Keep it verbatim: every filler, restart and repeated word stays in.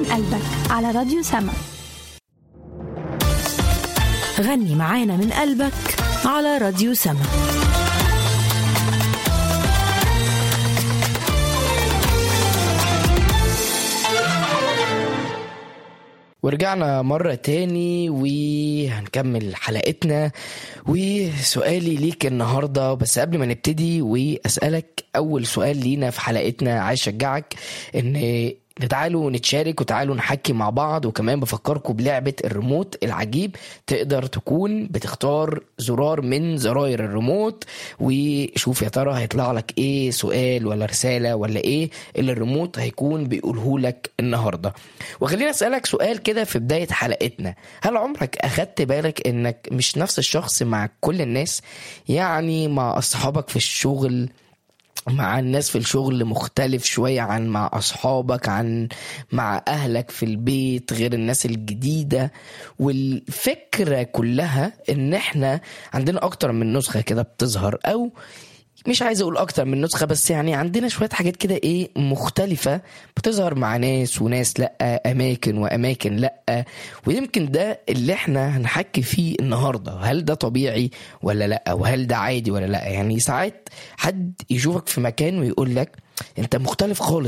من قلبك على راديو سما. غني معانا من قلبك على راديو سما. ورجعنا مرة تاني وهنكمل حلقتنا. وسؤالي ليك النهاردة، بس قبل ما نبتدي وأسألك أول سؤال لينا في حلقتنا، عايز أشجعك إن تعالوا نتشارك وتعالوا نحكي مع بعض. وكمان بفكركم بلعبة الريموت العجيب، تقدر تكون بتختار زرار من زراير الريموت وشوف يا ترى هيطلع لك ايه، سؤال ولا رسالة ولا ايه اللي الريموت هيكون بيقوله لك النهاردة. وخلينا اسألك سؤال كده في بداية حلقتنا، هل عمرك اخدت بالك انك مش نفس الشخص مع كل الناس؟ يعني مع اصحابك في الشغل، مع الناس في الشغل مختلف شوية عن مع أصحابك، عن مع أهلك في البيت غير الناس الجديدة. والفكرة كلها إن إحنا عندنا أكتر من نسخة كده بتظهر، أو مش عايز أقول أكتر من نسخة، بس يعني عندنا شوية حاجات كده إيه مختلفة بتظهر مع ناس وناس لأ، أماكن وأماكن لأ. ويمكن ده اللي إحنا هنحكي فيه النهاردة، هل ده طبيعي ولا لأ، وهل ده عادي ولا لأ. يعني ساعات حد يشوفك في مكان ويقول لك أنت مختلف خالص